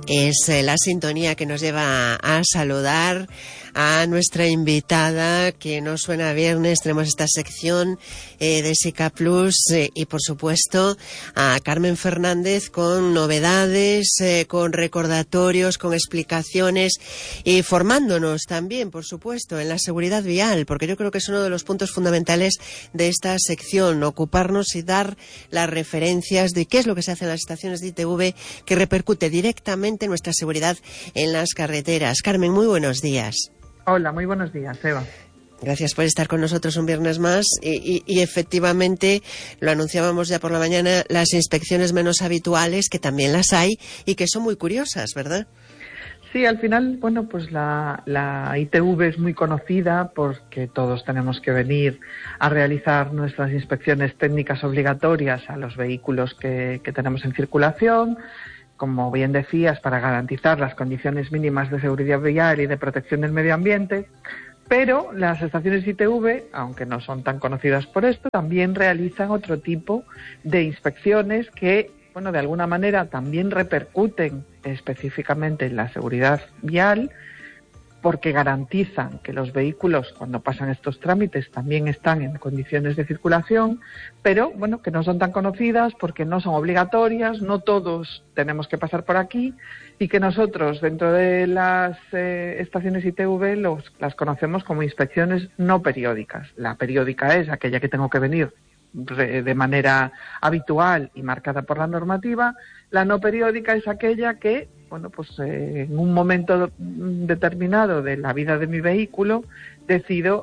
Es la sintonía que nos lleva a saludar a nuestra invitada, que no suena a viernes. Tenemos esta sección de SICA Plus y, por supuesto, a Carmen Fernández con novedades, con recordatorios, con explicaciones y formándonos también, por supuesto, en la seguridad vial, porque yo creo que es uno de los puntos fundamentales de esta sección, ocuparnos y dar las referencias de qué es lo que se hace en las estaciones de ITV que repercute directamente en nuestra seguridad en las carreteras. Carmen, muy buenos días. Hola, muy buenos días, Eva. Gracias por estar con nosotros un viernes más y efectivamente, lo anunciábamos ya por la mañana, las inspecciones menos habituales, que también las hay y que son muy curiosas, ¿verdad? Sí, al final, bueno, pues la ITV es muy conocida porque todos tenemos que venir a realizar nuestras inspecciones técnicas obligatorias a los vehículos que tenemos en circulación, como bien decías, para garantizar las condiciones mínimas de seguridad vial y de protección del medio ambiente. Pero las estaciones ITV, aunque no son tan conocidas por esto, también realizan otro tipo de inspecciones que, bueno, de alguna manera también repercuten específicamente en la seguridad vial, porque garantizan que los vehículos, cuando pasan estos trámites, también están en condiciones de circulación, pero bueno, que no son tan conocidas porque no son obligatorias, no todos tenemos que pasar por aquí, y que nosotros dentro de las estaciones ITV las conocemos como inspecciones no periódicas. La periódica es aquella que tengo que venir de manera habitual y marcada por la normativa. La no periódica es aquella que, bueno, pues en un momento determinado de la vida de mi vehículo decido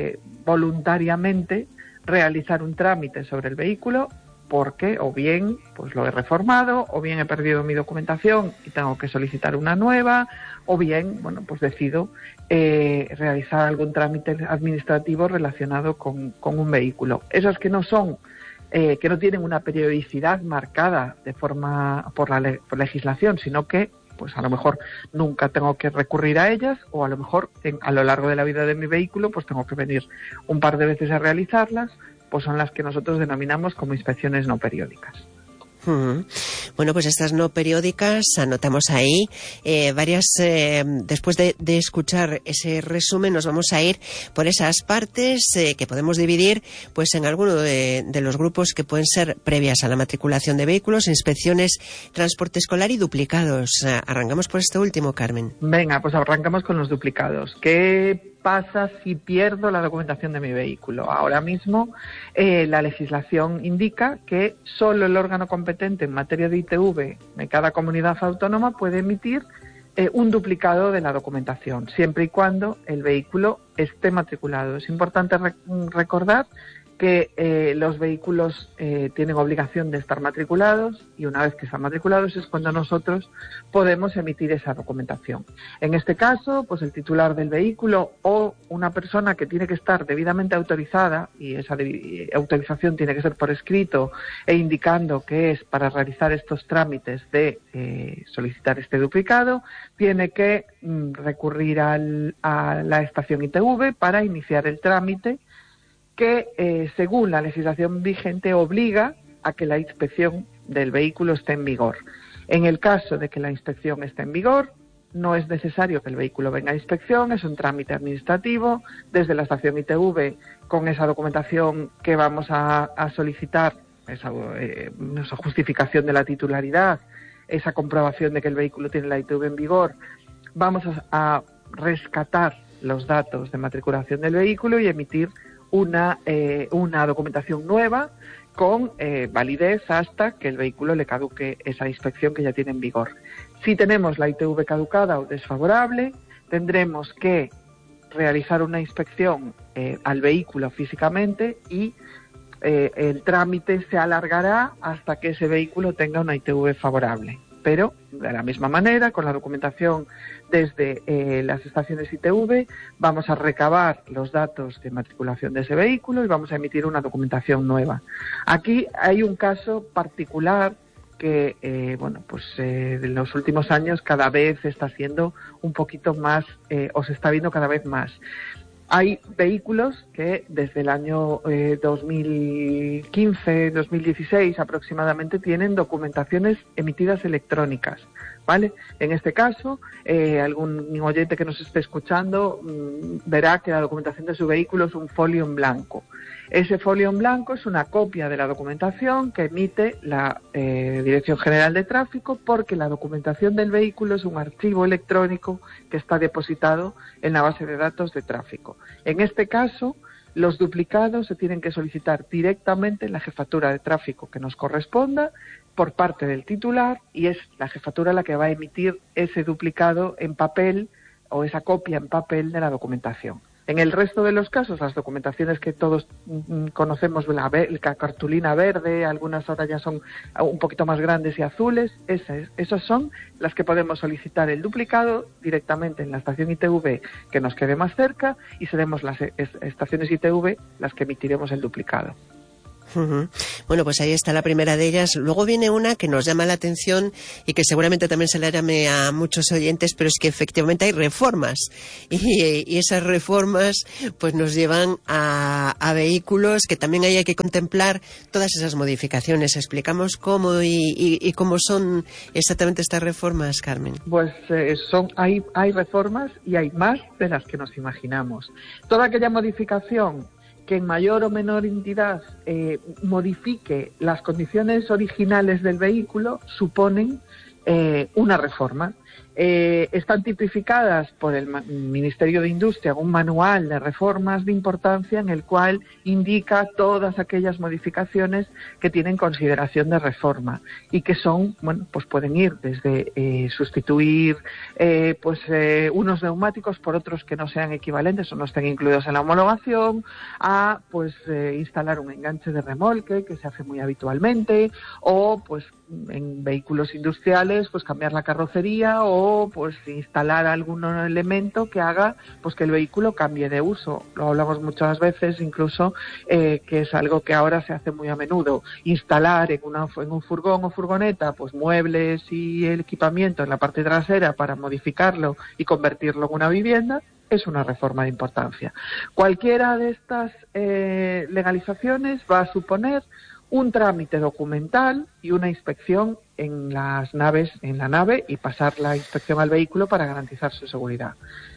voluntariamente realizar un trámite sobre el vehículo porque o bien pues lo he reformado, o bien he perdido mi documentación y tengo que solicitar una nueva, o bien, bueno, pues decido realizar algún trámite administrativo relacionado con un vehículo. Esos que no son, que no tienen una periodicidad marcada de forma por legislación, sino que pues a lo mejor nunca tengo que recurrir a ellas, o a lo mejor a lo largo de la vida de mi vehículo pues tengo que venir un par de veces a realizarlas, pues son las que nosotros denominamos como inspecciones no periódicas. Bueno, pues estas no periódicas, anotamos ahí varias, después de escuchar ese resumen, nos vamos a ir por esas partes que podemos dividir pues en alguno de los grupos que pueden ser previas a la matriculación de vehículos, inspecciones, transporte escolar y duplicados. Arrancamos por este último, Carmen. Venga, pues arrancamos con los duplicados. ¿Qué pasa si pierdo la documentación de mi vehículo? Ahora mismo la legislación indica que solo el órgano competente en materia de ITV de cada comunidad autónoma puede emitir un duplicado de la documentación, siempre y cuando el vehículo esté matriculado. Es importante recordar que los vehículos tienen obligación de estar matriculados, y una vez que están matriculados es cuando nosotros podemos emitir esa documentación. En este caso, pues el titular del vehículo o una persona que tiene que estar debidamente autorizada, y esa autorización tiene que ser por escrito e indicando que es para realizar estos trámites de solicitar este duplicado, tiene que recurrir a la estación ITV para iniciar el trámite que, según la legislación vigente, obliga a que la inspección del vehículo esté en vigor. En el caso de que la inspección esté en vigor, no es necesario que el vehículo venga a inspección, es un trámite administrativo desde la estación ITV, con esa documentación que vamos a solicitar, esa justificación de la titularidad, esa comprobación de que el vehículo tiene la ITV en vigor. Vamos a rescatar los datos de matriculación del vehículo y emitir una documentación nueva con validez hasta que el vehículo le caduque esa inspección que ya tiene en vigor. Si tenemos la ITV caducada o desfavorable, tendremos que realizar una inspección al vehículo físicamente, y el trámite se alargará hasta que ese vehículo tenga una ITV favorable. Pero, de la misma manera, con la documentación desde las estaciones ITV, vamos a recabar los datos de matriculación de ese vehículo y vamos a emitir una documentación nueva. Aquí hay un caso particular que, en los últimos años cada vez está siendo un poquito más, o se está viendo cada vez más. Hay vehículos que desde el año 2015, 2016 aproximadamente tienen documentaciones emitidas electrónicas, ¿vale? En este caso, algún oyente que nos esté escuchando verá que la documentación de su vehículo es un folio en blanco. Ese folio en blanco es una copia de la documentación que emite la Dirección General de Tráfico, porque la documentación del vehículo es un archivo electrónico que está depositado en la base de datos de tráfico. En este caso, los duplicados se tienen que solicitar directamente en la jefatura de tráfico que nos corresponda por parte del titular, y es la jefatura la que va a emitir ese duplicado en papel o esa copia en papel de la documentación. En el resto de los casos, las documentaciones que todos conocemos, la cartulina verde, algunas ahora ya son un poquito más grandes y azules, esas son las que podemos solicitar el duplicado directamente en la estación ITV que nos quede más cerca, y seremos las estaciones ITV las que emitiremos el duplicado. Bueno, pues ahí está la primera de ellas. Luego viene una que nos llama la atención y que seguramente también se la llame a muchos oyentes, pero es que efectivamente hay reformas y esas reformas pues nos llevan a vehículos que también hay que contemplar todas esas modificaciones. Explicamos cómo y cómo son exactamente estas reformas, Carmen. Pues hay reformas y hay más de las que nos imaginamos. Toda aquella modificación que en mayor o menor entidad modifique las condiciones originales del vehículo suponen una reforma. Están tipificadas por el Ministerio de Industria, un manual de reformas de importancia en el cual indica todas aquellas modificaciones que tienen consideración de reforma y que son, bueno, pues pueden ir desde sustituir unos neumáticos por otros que no sean equivalentes o no estén incluidos en la homologación, a instalar un enganche de remolque, que se hace muy habitualmente, o pues en vehículos industriales pues cambiar la carrocería, o pues instalar algún elemento que haga pues que el vehículo cambie de uso. Lo hablamos muchas veces, incluso que es algo que ahora se hace muy a menudo, instalar en un furgón o furgoneta pues muebles y el equipamiento en la parte trasera para modificarlo y convertirlo en una vivienda. Es una reforma de importancia. Cualquiera de estas legalizaciones va a suponer un trámite documental y una inspección en la nave, y pasar la inspección al vehículo para garantizar su seguridad.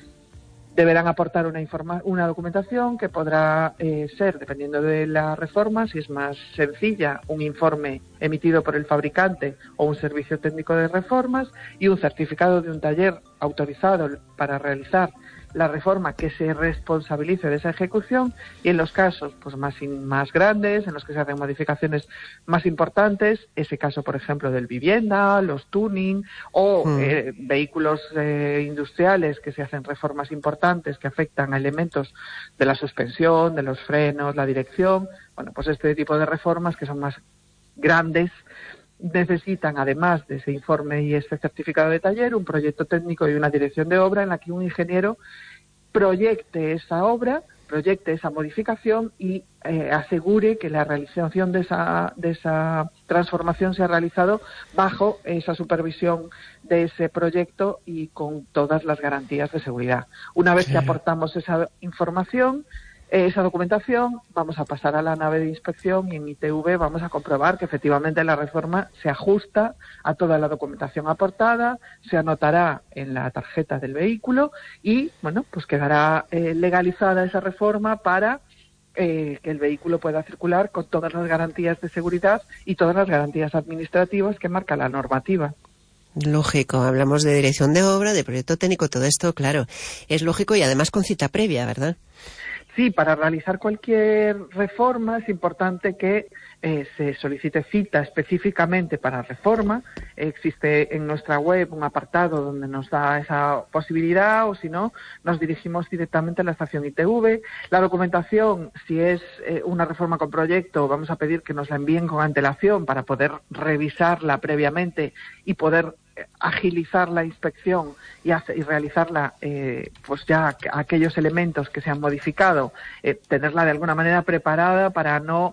Deberán aportar una documentación que podrá ser, dependiendo de la reforma, si es más sencilla, un informe emitido por el fabricante o un servicio técnico de reformas, y un certificado de un taller autorizado para realizar la reforma que se responsabilice de esa ejecución. Y en los casos pues más grandes, en los que se hacen modificaciones más importantes, ese caso por ejemplo del vivienda, los tuning o vehículos industriales, que se hacen reformas importantes que afectan a elementos de la suspensión, de los frenos, la dirección, bueno, pues este tipo de reformas que son más grandes necesitan, además de ese informe y ese certificado de taller, un proyecto técnico y una dirección de obra en la que un ingeniero proyecte esa obra, proyecte esa modificación y asegure que la realización de esa transformación se ha realizado bajo esa supervisión de ese proyecto y con todas las garantías de seguridad. Una vez que aportamos esa información, esa documentación, vamos a pasar a la nave de inspección y en ITV vamos a comprobar que efectivamente la reforma se ajusta a toda la documentación aportada, se anotará en la tarjeta del vehículo y, bueno, pues quedará legalizada esa reforma para que el vehículo pueda circular con todas las garantías de seguridad y todas las garantías administrativas que marca la normativa. Lógico, hablamos de dirección de obra, de proyecto técnico, todo esto, claro, es lógico y además con cita previa, ¿verdad? Sí, para realizar cualquier reforma es importante que se solicite cita específicamente para reforma. Existe en nuestra web un apartado donde nos da esa posibilidad, o si no, nos dirigimos directamente a la estación ITV. La documentación, si es una reforma con proyecto, vamos a pedir que nos la envíen con antelación para poder revisarla previamente y poder agilizar la inspección y realizarla, pues ya aquellos elementos que se han modificado, tenerla de alguna manera preparada para no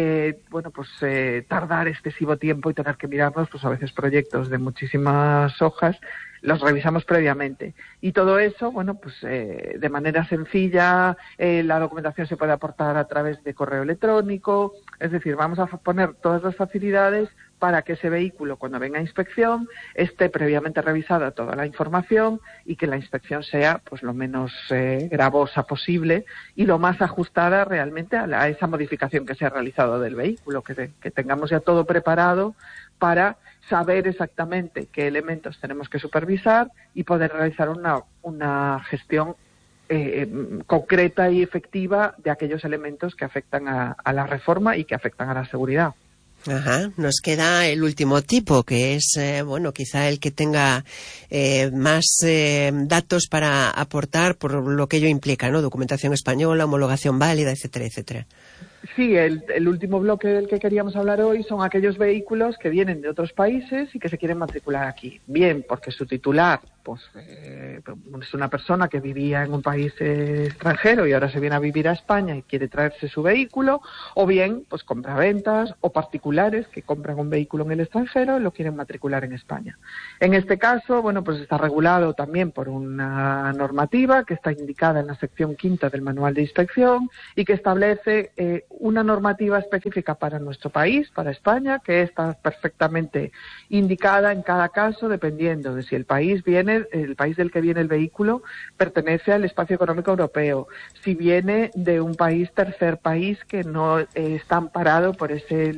tardar excesivo tiempo y tener que mirarnos pues a veces proyectos de muchísimas hojas. Los revisamos previamente y todo eso, bueno, pues de manera sencilla. La documentación se puede aportar a través de correo electrónico, es decir, vamos a poner todas las facilidades para que ese vehículo, cuando venga a inspección, esté previamente revisada toda la información y que la inspección sea pues lo menos gravosa posible y lo más ajustada realmente a esa modificación que se ha realizado del vehículo, que tengamos ya todo preparado para saber exactamente qué elementos tenemos que supervisar y poder realizar una gestión concreta y efectiva de aquellos elementos que afectan a la reforma y que afectan a la seguridad. Ajá, nos queda el último tipo, que es, quizá el que tenga más datos para aportar por lo que ello implica, ¿no? Documentación española, homologación válida, etcétera, etcétera. Sí, el último bloque del que queríamos hablar hoy son aquellos vehículos que vienen de otros países y que se quieren matricular aquí. Bien, porque su titular es una persona que vivía en un país extranjero y ahora se viene a vivir a España y quiere traerse su vehículo, o bien, pues compraventas o particulares que compran un vehículo en el extranjero y lo quieren matricular en España. En este caso, pues está regulado también por una normativa que está indicada en la sección 5ª del Manual de Inspección y que establece una normativa específica para nuestro país, para España, que está perfectamente indicada en cada caso dependiendo de si el país del que viene el vehículo pertenece al espacio económico europeo, si viene de un tercer país que no está amparado por esas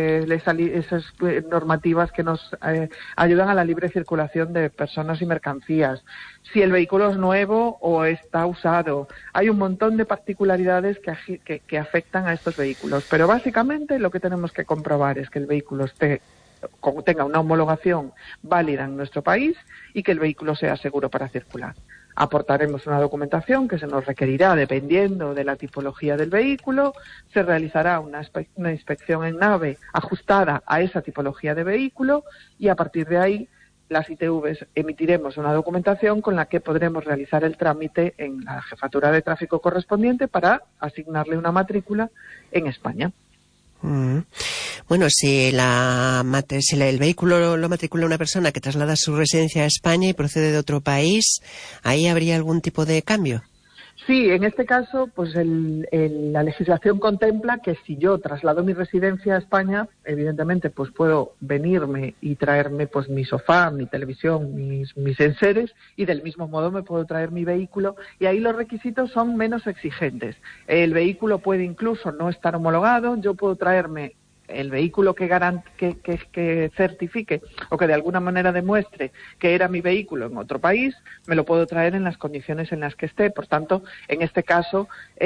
normativas que nos ayudan a la libre circulación de personas y mercancías, si el vehículo es nuevo o está usado. Hay un montón de particularidades que afectan a estos vehículos, pero básicamente lo que tenemos que comprobar es que el vehículo tenga una homologación válida en nuestro país y que el vehículo sea seguro para circular. Aportaremos una documentación que se nos requerirá dependiendo de la tipología del vehículo, se realizará una inspección en nave ajustada a esa tipología de vehículo y a partir de ahí las ITVs emitiremos una documentación con la que podremos realizar el trámite en la jefatura de tráfico correspondiente para asignarle una matrícula en España. Bueno, si el vehículo lo matricula una persona que traslada su residencia a España y procede de otro país, ¿ahí habría algún tipo de cambio? Sí, en este caso, pues la legislación contempla que si yo traslado mi residencia a España, evidentemente, pues puedo venirme y traerme pues mi sofá, mi televisión, mis enseres, y del mismo modo me puedo traer mi vehículo, y ahí los requisitos son menos exigentes. El vehículo puede incluso no estar homologado, yo puedo traerme el vehículo que certifique o que de alguna manera demuestre que era mi vehículo en otro país, me lo puedo traer en las condiciones en las que esté. Por tanto, en este caso,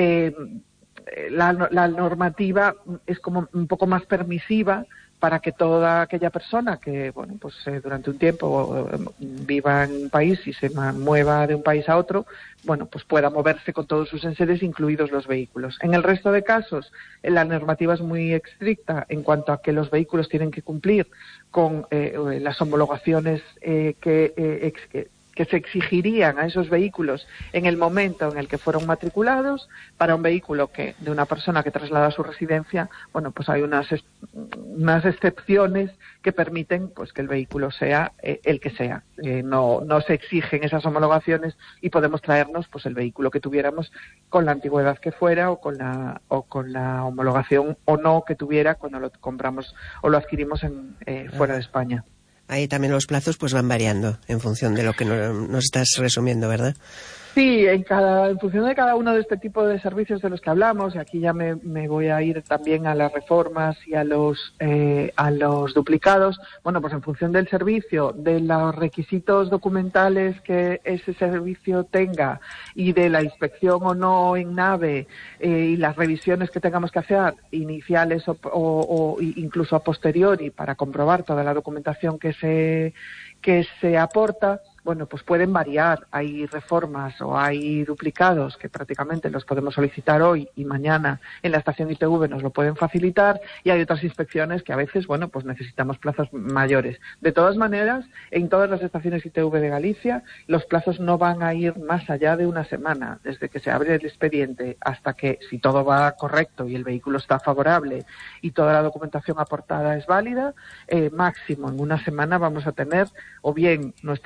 la normativa es como un poco más permisiva para que toda aquella persona que durante un tiempo viva en un país y se mueva de un país a otro, pues pueda moverse con todos sus enseres, incluidos los vehículos. En el resto de casos, la normativa es muy estricta en cuanto a que los vehículos tienen que cumplir con las homologaciones que se exigirían a esos vehículos en el momento en el que fueron matriculados. Para un vehículo de una persona que traslada su residencia, pues hay unas excepciones que permiten pues que el vehículo sea el que sea. No se exigen esas homologaciones y podemos traernos pues el vehículo que tuviéramos con la antigüedad que fuera o con la homologación o no que tuviera cuando lo compramos o lo adquirimos fuera de España. Ahí también los plazos pues van variando en función de lo que nos estás resumiendo, ¿verdad? Sí, en función de cada uno de este tipo de servicios de los que hablamos, y aquí ya me voy a ir también a las reformas y a los duplicados, pues en función del servicio, de los requisitos documentales que ese servicio tenga y de la inspección o no en nave y las revisiones que tengamos que hacer iniciales o incluso a posteriori para comprobar toda la documentación que se aporta, pues pueden variar. Hay reformas o hay duplicados que prácticamente los podemos solicitar hoy y mañana en la estación ITV nos lo pueden facilitar, y hay otras inspecciones que a veces, pues necesitamos plazos mayores. De todas maneras, en todas las estaciones ITV de Galicia, los plazos no van a ir más allá de una semana, desde que se abre el expediente hasta que, si todo va correcto y el vehículo está favorable y toda la documentación aportada es válida, máximo en una semana vamos a tener o bien nuestra documentación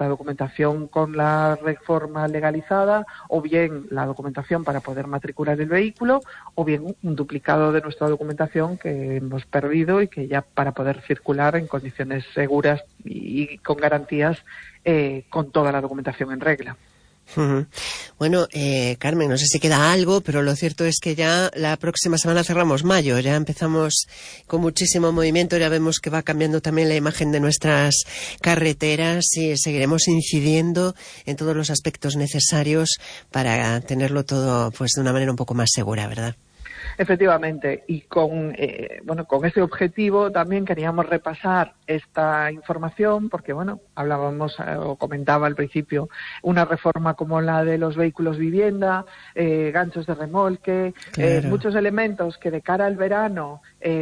documentación con la reforma legalizada, o bien la documentación para poder matricular el vehículo, o bien un duplicado de nuestra documentación que hemos perdido y que ya para poder circular en condiciones seguras y con garantías, con toda la documentación en regla. Bueno, Carmen, no sé si queda algo, pero lo cierto es que ya la próxima semana cerramos mayo, ya empezamos con muchísimo movimiento, ya vemos que va cambiando también la imagen de nuestras carreteras y seguiremos incidiendo en todos los aspectos necesarios para tenerlo todo pues de una manera un poco más segura, ¿verdad? Efectivamente, y con ese objetivo también queríamos repasar esta información porque, hablábamos o comentaba al principio una reforma como la de los vehículos vivienda, ganchos de remolque, claro. Muchos elementos que de cara al verano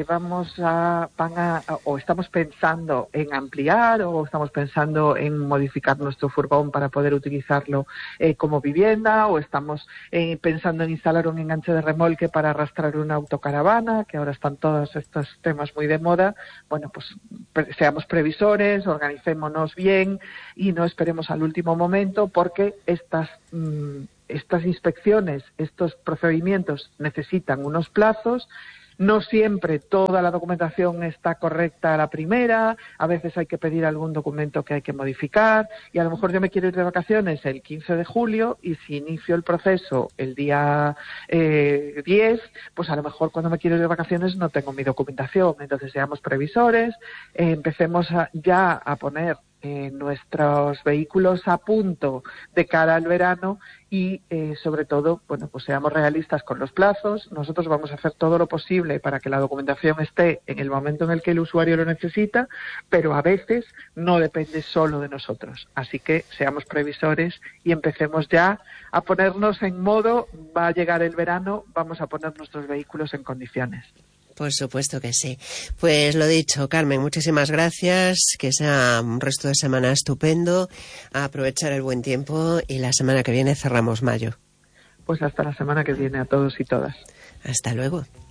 o estamos pensando en ampliar o estamos pensando en modificar nuestro furgón para poder utilizarlo como vivienda, o estamos pensando en instalar un enganche de remolque para arrastrar una autocaravana, que ahora están todos estos temas muy de moda. Bueno, pues seamos previsores, organicémonos bien y no esperemos al último momento, porque estas inspecciones, estos procedimientos necesitan unos plazos. No siempre toda la documentación está correcta a la primera, a veces hay que pedir algún documento que hay que modificar, y a lo mejor yo me quiero ir de vacaciones el 15 de julio y si inicio el proceso el día 10, pues a lo mejor cuando me quiero ir de vacaciones no tengo mi documentación. Entonces seamos previsores, empecemos ya a poner nuestros vehículos a punto de cara al verano y sobre todo, pues seamos realistas con los plazos. Nosotros vamos a hacer todo lo posible para que la documentación esté en el momento en el que el usuario lo necesita, pero a veces no depende solo de nosotros. Así que seamos previsores y empecemos ya a ponernos en modo, va a llegar el verano, vamos a poner nuestros vehículos en condiciones. Por supuesto que sí. Pues lo dicho, Carmen, muchísimas gracias, que sea un resto de semana estupendo, a aprovechar el buen tiempo y la semana que viene cerramos mayo. Pues hasta la semana que viene a todos y todas. Hasta luego.